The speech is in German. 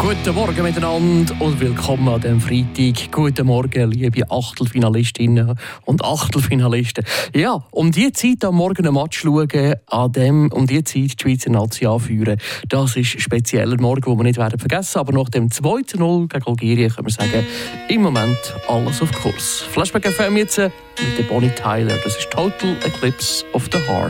Guten Morgen miteinander und willkommen an diesem Freitag. Guten Morgen, liebe Achtelfinalistinnen und Achtelfinalisten. Ja, um die Zeit am Morgen ein Match schauen, um die Zeit die Schweizer Nazi anführen, das ist ein spezieller Morgen, den wir nicht vergessen werden. Aber nach dem 2:0 gegen Algerien können wir sagen, im Moment alles auf Kurs. Flashback FM jetzt mit der Bonnie Tyler. Das ist Total Eclipse of the Heart.